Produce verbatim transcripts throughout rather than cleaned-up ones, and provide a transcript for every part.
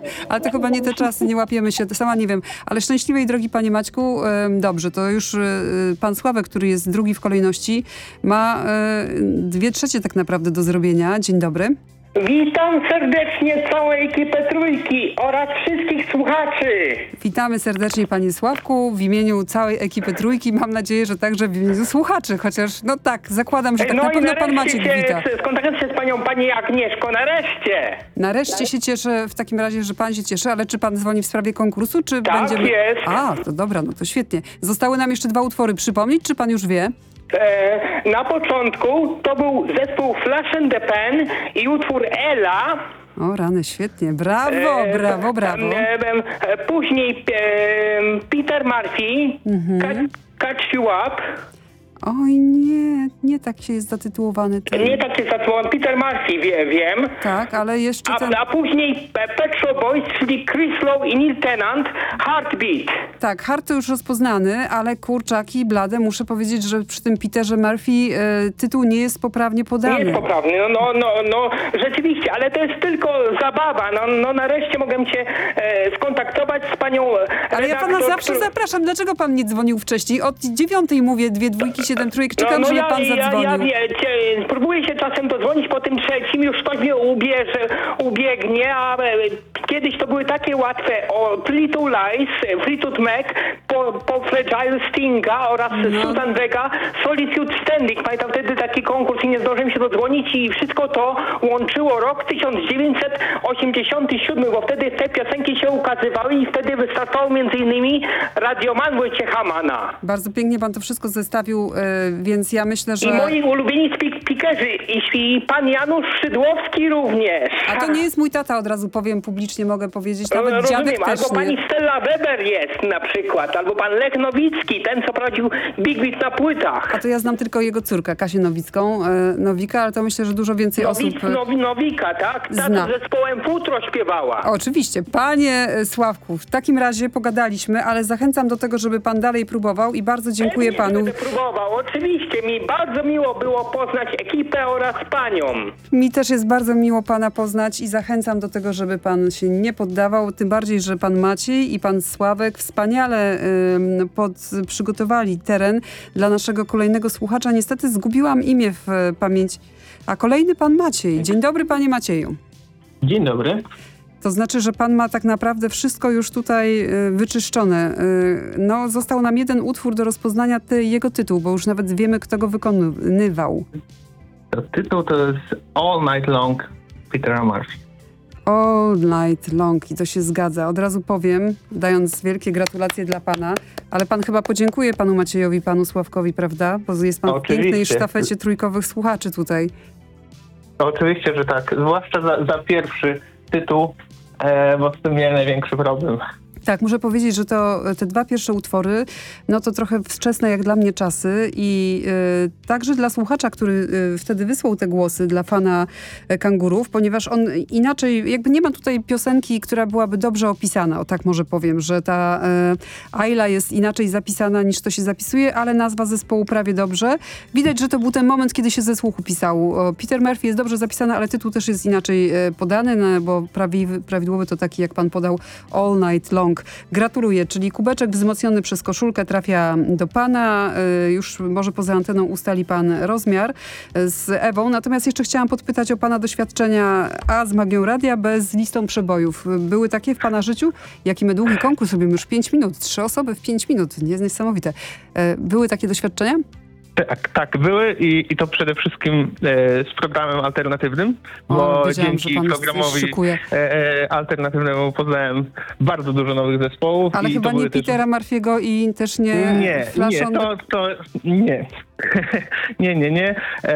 Ale to chyba nie te czasy, nie łapiemy się, to sama nie wiem. Ale szczęśliwej drogi panie Maćku, e, dobrze, to już e, pan Sławek, który jest drugi w kolejności, ma e, dwie trzecie tak naprawdę do zrobienia. Dzień dobry. Witam serdecznie całą ekipę Trójki oraz wszystkich słuchaczy. Witamy serdecznie panie Sławku w imieniu całej ekipy Trójki. Mam nadzieję, że także w imieniu słuchaczy, chociaż no tak, zakładam, że tak no na pewno pan nareszcie Maciek wita. się skontaktuję się z panią pani Agnieszko, nareszcie. Nareszcie się cieszę w takim razie, że pan się cieszy, ale czy pan dzwoni w sprawie konkursu, czy Tak będziemy... jest. A, to dobra, no to świetnie. Zostały nam jeszcze dwa utwory przypomnieć, czy pan już wie? E, na początku to był zespół Flash and the Pen i utwór Ela. O rany, świetnie. Brawo, E, brawo, brawo. E, e, później e, Peter Murphy, Mhm. catch, catch You Up. Oj nie, nie tak się jest zatytułowany ten. Nie tak się zacząłem, Peter Murphy, wie, wiem. Tak, ale jeszcze A, ten... a później Pet Shop Boys, czyli Chris Lowe i Neil Tennant, Heartbeat. Tak, Hart to już rozpoznany, ale kurczaki i blade, muszę powiedzieć, że przy tym Peterze Murphy e, tytuł nie jest poprawnie podany. Nie jest poprawny, no, no, no, no rzeczywiście, ale to jest tylko zabawa. No, no nareszcie mogę się e, skontaktować z panią Ale ja pana redaktor, zawsze który- zapraszam. Dlaczego pan nie dzwonił wcześniej? Od dziewiątej mówię, dwie dwójki, siedem trójek. Czekam, no, no żeby ja, pan ja, zadzwonił. ja wiecie, próbuję się czasem dodzwonić po tym trzecim, już ktoś mnie ubierze, ubiegnie, a e, kiedyś to były takie łatwe od Little Lies, Fleetwood Mac, po, po Fragile Stinga oraz No. Susan Vega, Solitude Standing. Pamiętam wtedy taki konkurs i nie zdążyłem się dodzwonić i wszystko to łączyło rok tysiąc dziewięćset osiemdziesiąty siódmy, bo wtedy te piosenki się ukazywały i wtedy wystartował między innymi Radioman Wojciecha Mana. Bardzo pięknie pan to wszystko zestawił, e, więc ja myślę, że... I moi ulubieni speakerzy, i, i pan Janusz Szydłowski również. A to nie jest mój tata, od razu powiem publicznie, mogę powiedzieć. Nawet Rozumiem, dziadek też albo pani nie. Stella Weber jest na przykład, albo pan Lech Nowicki, ten co prowadził Big Beat na płytach. A to ja znam tylko jego córkę, Kasię Nowicką, e, Nowika, ale to myślę, że dużo więcej Nowic, osób... e, Nowi, Nowika, tak? Ta zna. z zespołem Futro śpiewała. Oczywiście. Panie e, Sławku, w takim razie pogadaliśmy, ale zachęcam do tego, żeby pan dalej próbował i bardzo dziękuję Pewnie panu. będę próbował, oczywiście. Mi bardzo miło było poznać ekipę oraz panią. Mi też jest bardzo miło pana poznać i zachęcam do tego, żeby pan się nie poddawał, tym bardziej, że pan Maciej i pan Sławek wspaniale ym, pod, przygotowali teren dla naszego kolejnego słuchacza. Niestety zgubiłam imię w e, pamięć. A kolejny pan Maciej. Dzień dobry, panie Macieju. Dzień dobry. To znaczy, że pan ma tak naprawdę wszystko już tutaj y, wyczyszczone. Y, no, został nam jeden utwór do rozpoznania, ty, jego tytuł, bo już nawet wiemy, kto go wykonywał. To tytuł to jest All Night Long Petera Murphy. All Night Long i to się zgadza. Od razu powiem, dając wielkie gratulacje dla pana, ale pan chyba podziękuje panu Maciejowi, panu Sławkowi, prawda? Bo jest pan w Oczywiście. pięknej sztafecie trójkowych słuchaczy tutaj. Oczywiście, że tak. Zwłaszcza za, za pierwszy tytuł, e, bo z tym miałem największy problem. Tak, muszę powiedzieć, że to te dwa pierwsze utwory, no to trochę wczesne jak dla mnie czasy i y, także dla słuchacza, który y, wtedy wysłał te głosy dla fana y, Kangurów, ponieważ on inaczej, jakby nie ma tutaj piosenki, która byłaby dobrze opisana, o tak może powiem, że ta y, Ayla jest inaczej zapisana niż to się zapisuje, ale nazwa zespołu prawie dobrze. Widać, że to był ten moment, kiedy się ze słuchu pisało. O, Peter Murphy jest dobrze zapisany, ale tytuł też jest inaczej y, podany, no, bo prawi, prawidłowy to taki, jak pan podał, All Night Long. Gratuluję, czyli kubeczek wzmocniony przez koszulkę trafia do pana. Y, już może poza anteną ustali pan rozmiar z Ewą. Natomiast jeszcze chciałam podpytać o pana doświadczenia A z Magią Radia, B z listą przebojów. Były takie w pana życiu? Jaki my długi konkurs robimy już pięć minut. Trzy osoby w pięć minut. Nie jest niesamowite. Y, były takie doświadczenia? Tak, tak, były i, i to przede wszystkim e, z programem alternatywnym, O, bo wiedziałam, że dzięki pan programowi szykuje. e, e, alternatywnemu poznałem bardzo dużo nowych zespołów. Ale i chyba to były nie też... Petera Murphy'ego i też nie, Nie, Flash nie, on to, to nie. nie, nie, nie.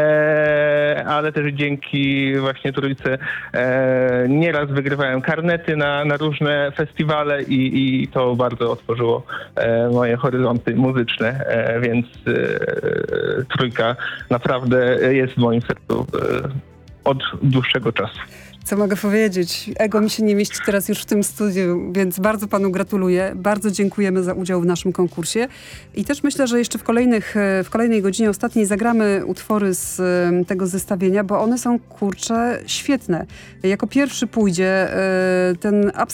E, ale też dzięki właśnie Trójce e, nieraz wygrywałem karnety na, na różne festiwale i, i to bardzo otworzyło e, moje horyzonty muzyczne, e, więc e, Trójka naprawdę jest w moim sercu e, od dłuższego czasu. Co mogę powiedzieć? Ego mi się nie mieści teraz już w tym studiu, więc bardzo panu gratuluję. Bardzo dziękujemy za udział w naszym konkursie. I też myślę, że jeszcze w, kolejnych, w kolejnej godzinie ostatniej zagramy utwory z tego zestawienia, bo one są, kurczę, świetne. Jako pierwszy pójdzie ten abstraktny